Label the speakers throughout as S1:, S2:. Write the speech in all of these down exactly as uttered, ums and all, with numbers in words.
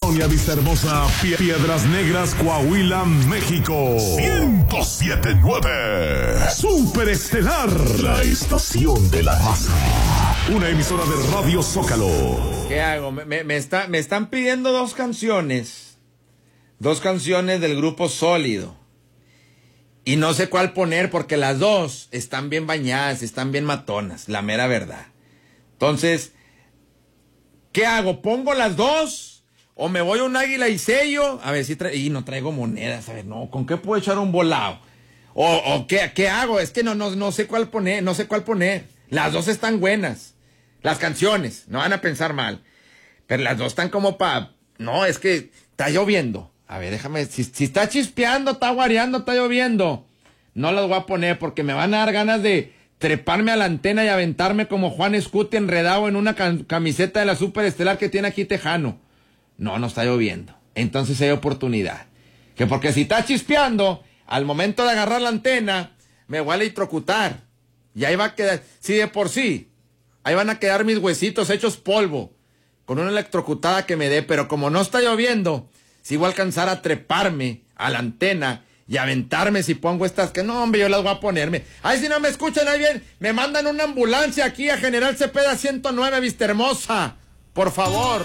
S1: Colonia Vista Hermosa, Pie- Piedras Negras, Coahuila, México. ciento siete punto nueve. Super Estelar. La estación de la raza. Una emisora de Radio Zócalo.
S2: ¿Qué hago? Me, me, me, está, me están pidiendo dos canciones. Dos canciones del grupo Sólido. Y no sé cuál poner porque las dos están bien bañadas, están bien matonas, la mera verdad. Entonces, ¿qué hago? ¿Pongo las dos? ¿O me voy a un águila y sello? A ver si traigo... Y no traigo monedas, a ver, no, ¿con qué puedo echar un volado? ¿O, o qué, qué hago? Es que no, no, no sé cuál poner, no sé cuál poner. Las dos están buenas. Las canciones, no van a pensar mal. Pero las dos están como para... No, es que está lloviendo. A ver, déjame... Si, si está chispeando, está guareando, está lloviendo. No las voy a poner porque me van a dar ganas de treparme a la antena y aventarme como Juan Escuti enredado en una cam- camiseta de la Super Estelar que tiene aquí Tejano. No, no está lloviendo. Entonces hay oportunidad. Que porque si está chispeando, al momento de agarrar la antena, me voy a electrocutar. Y ahí va a quedar... Sí, de por sí... Ahí van a quedar mis huesitos hechos polvo, con una electrocutada que me dé, pero como no está lloviendo, sí voy a alcanzar a treparme a la antena y aventarme si pongo estas que no, hombre, yo las voy a ponerme. Ay, si no me escuchan ahí bien, me mandan una ambulancia aquí a General Cepeda ciento nueve, Vista Hermosa, por favor.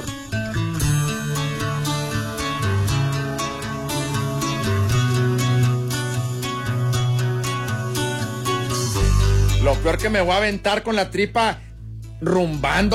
S2: Lo peor que me voy a aventar con la tripa rumbando